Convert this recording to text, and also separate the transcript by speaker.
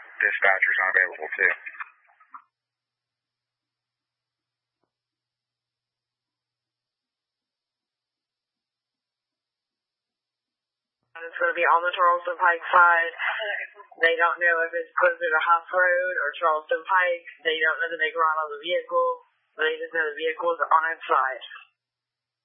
Speaker 1: dispatcher's unavailable too.
Speaker 2: It's going to be on the Charleston Pike side. They don't know if it's closer to Huff Road or Charleston Pike. They don't know the make run of the vehicle. They just know the vehicle is on its side.